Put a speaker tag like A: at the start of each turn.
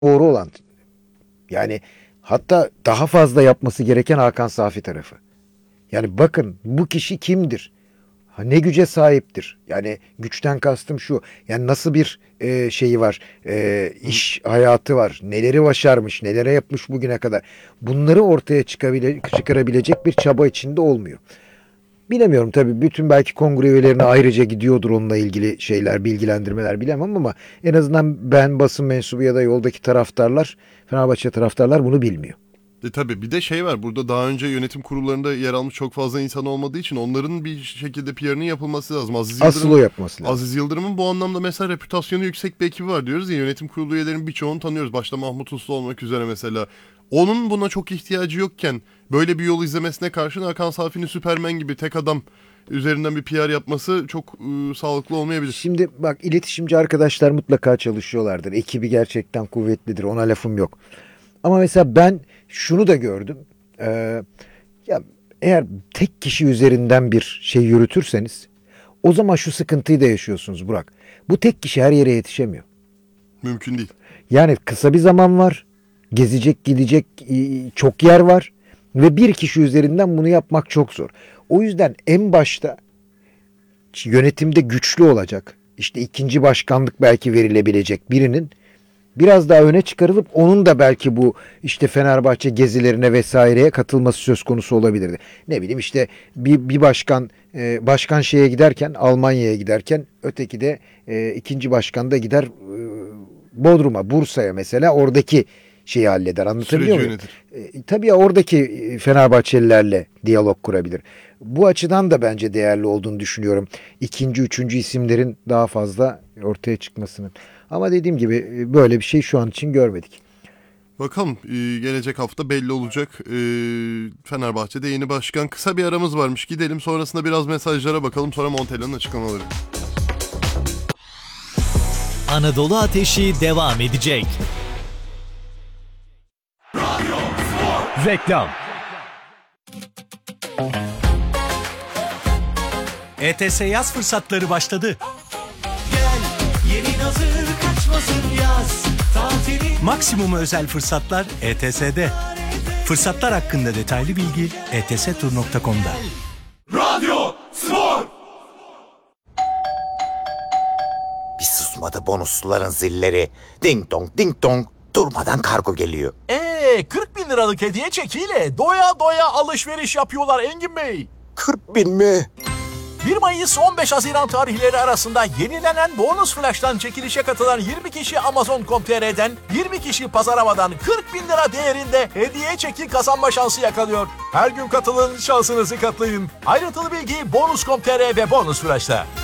A: doğru olan. Yani hatta daha fazla yapması gereken Hakan Safi tarafı. Yani bakın bu kişi kimdir? Ne güce sahiptir? Yani güçten kastım şu. Yani nasıl bir şeyi var? İş hayatı var. Neleri başarmış, nelere yapmış bugüne kadar. Bunları ortaya çıkarabilecek bir çaba içinde olmuyor. Bilemiyorum tabii, bütün belki kongre üyelerine ayrıca gidiyordur onunla ilgili şeyler, bilgilendirmeler, bilemem ama en azından ben, basın mensubu ya da yoldaki taraftarlar, Fenerbahçe taraftarlar bunu bilmiyor.
B: Tabii bir de şey var, burada daha önce yönetim kurullarında yer almış çok fazla insan olmadığı için onların bir şekilde PR'ının yapılması lazım.
A: Asıl o yapması lazım.
B: Aziz Yıldırım'ın bu anlamda mesela reputasyonu yüksek bir ekibi var diyoruz ya, yönetim kurulu üyelerinin birçoğunu tanıyoruz. Başta Mahmut Uslu olmak üzere mesela. Onun buna çok ihtiyacı yokken böyle bir yol izlemesine karşın Hakan Safi'nin Süpermen gibi tek adam üzerinden bir PR yapması çok sağlıklı olmayabilir.
A: Şimdi bak, iletişimci arkadaşlar mutlaka çalışıyorlardır. Ekibi gerçekten kuvvetlidir. Ona lafım yok. Ama mesela ben şunu da gördüm. Ya eğer tek kişi üzerinden bir şey yürütürseniz o zaman şu sıkıntıyı da yaşıyorsunuz Burak. Bu tek kişi her yere yetişemiyor.
B: Mümkün değil.
A: Yani kısa bir zaman var. Gezecek, gidecek çok yer var. Ve bir kişi üzerinden bunu yapmak çok zor. O yüzden en başta yönetimde güçlü olacak, İşte ikinci başkanlık belki verilebilecek birinin biraz daha öne çıkarılıp onun da belki bu işte Fenerbahçe gezilerine vesaireye katılması söz konusu olabilirdi. Ne bileyim işte bir başkan şeye giderken, Almanya'ya giderken, öteki de ikinci başkan da gider Bodrum'a, Bursa'ya mesela, oradaki şeyi halleder. Anlatabiliyor muyum? Tabii ya, oradaki Fenerbahçelilerle diyalog kurabilir. Bu açıdan da bence değerli olduğunu düşünüyorum. İkinci, üçüncü isimlerin daha fazla ortaya çıkmasının. Ama dediğim gibi böyle bir şey şu an için görmedik.
B: Bakalım gelecek hafta belli olacak. Fenerbahçe'de yeni başkan. Kısa bir aramız varmış. Gidelim, sonrasında biraz mesajlara bakalım. Sonra Montella'nın açıklamaları.
C: Anadolu Ateşi devam edecek. Reklam. ETS yaz fırsatları başladı.
D: Gel, yeni hazır kaçmasın yaz. Tatili.
C: Maksimum özel fırsatlar ETS'de. Fırsatlar hakkında detaylı bilgi etstur.com'da.
D: Radyo Spor.
E: Bir susmadı bonusluların zilleri. Ding dong ding dong. Durmadan kargo geliyor.
F: 40 bin liralık hediye çekiyle doya doya alışveriş yapıyorlar Engin Bey.
E: 40 bin mi?
F: 1 Mayıs 15 Haziran tarihleri arasında yenilenen bonus flash'tan çekilişe katılan 20 kişi Amazon.com.tr'den, 20 kişi Pazaramadan 40 bin lira değerinde hediye çeki kazanma şansı yakalıyor. Her gün katılın, şansınızı katlayın. Ayrıntılı bilgi Bonus.com.tr ve Bonus Flash'ta.